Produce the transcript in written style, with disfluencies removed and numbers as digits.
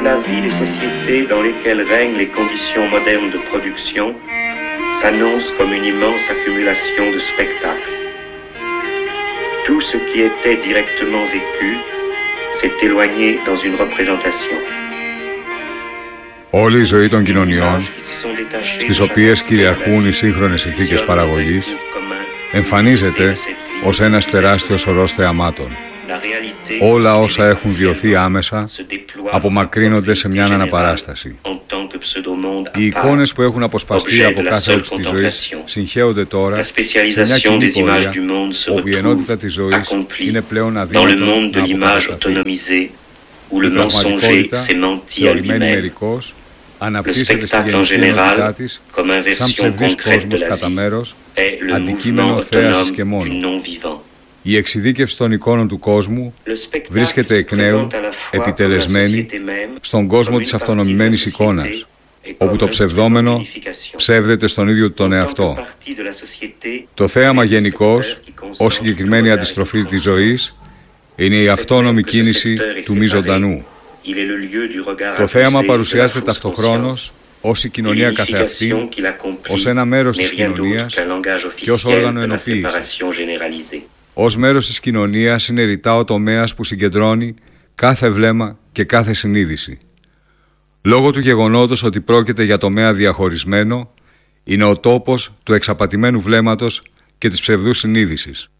la vie des sociétés dans lesquelles règnent les conditions modernes de production s'annonce comme une immense accumulation de spectacles. Tout ce qui était directement vécu s'est éloigné dans une représentation. Όλη η ζωή των κοινωνιών, στις οποίες κυριαρχούν οι σύγχρονες συνθήκες παραγωγής, εμφανίζεται ως ένας τεράστιος ορός θεαμάτων. Όλα όσα έχουν βιωθεί άμεσα απομακρύνονται σε μια αναπαράσταση. Οι εικόνες που έχουν αποσπαστεί από κάθε όψη της ζωής συγχέονται τώρα σε μια κοινή πορεία, όπου η ενότητα της ζωής είναι πλέον αδύνατο να αποκατασταθεί. Η πραγματικότητα, θεωρημένη μερικώς, αναπτύσσεται στη γενική ενότητά της σαν ψευδής κόσμος κατά μέρος, αντικείμενο θέασης και μόνο. Η εξειδίκευση των εικόνων του κόσμου βρίσκεται εκ νέου επιτελεσμένη στον κόσμο της αυτονομημένης εικόνας, όπου το ψευδόμενο ψεύδεται στον ίδιο τον εαυτό. Το θέαμα γενικώς, ως συγκεκριμένη αντιστροφή της ζωής, είναι η αυτόνομη κίνηση του μη ζωντανού. Το θέαμα παρουσιάζεται ταυτοχρόνως ως η κοινωνία καθεαυτή, ως ένα μέρος της κοινωνίας και ως όργανο ενοποίησης. Ως μέρος της κοινωνίας είναι ρητά ο τομέας που συγκεντρώνει κάθε βλέμμα και κάθε συνείδηση. Λόγω του γεγονότος ότι πρόκειται για τομέα διαχωρισμένο, είναι ο τόπος του εξαπατημένου βλέμματος και της ψευδούς συνείδησης.